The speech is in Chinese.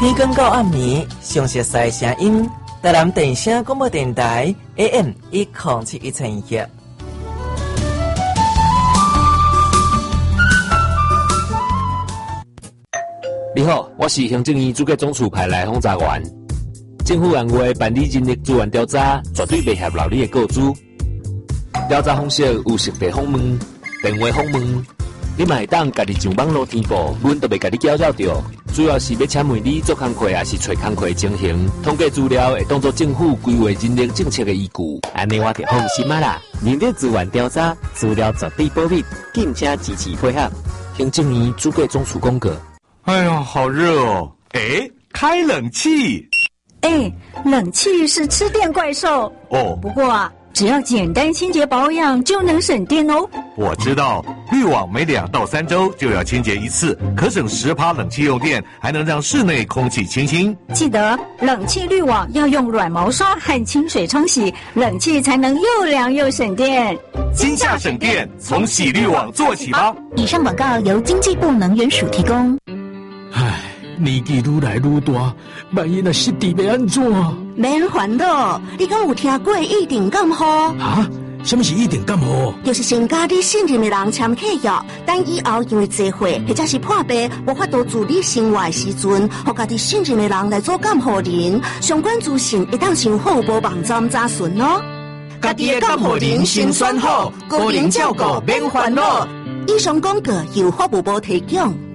天光到暗暝，详细赛声音，台南电声广播电台 AM1071千赫。 你好，我是行政院主计总处派来轰炸员。政府按月办理人力资源调查，绝对袂泄露你的个资。调查方式有实地访问、电话访问，你嘛会当家己上网络填报，阮都袂甲你搅扰着。主要是要请问你做工课还是找工课情形，统计资料会当作政府规划人力政策的依据。 安尼我就放心啦。人力资源调查资料绝对保密，敬请支持配合。 行政院主计总处公告。 哎呀，好热哦！哎，开冷气。 哎，冷气是吃电怪兽哦。 不过啊，只要简单清洁保养就能省电哦。 我知道，滤网每2到3周就要清洁一次，可省10%冷气用电，还能让室内空气清新。 记得冷气滤网要用软毛刷和清水冲洗，冷气才能又凉又省电。 今夏省电，从洗滤网做起吧。 以上广告由经济部能源署提供。 唉，年纪愈来愈大，万一若失智要安怎？ 免烦恼，你敢有听过一定感冒？ 啊？什么是一定感冒？ 就是先甲你信任的人签契约，等以后因为聚会或者是破病无法度自理生活的时阵，互家己信任的人来做监护人，相关资讯会当上户部网站查询哦。 家己的监护人先选好，个人照顾免烦恼。 以上广告由法务部提供。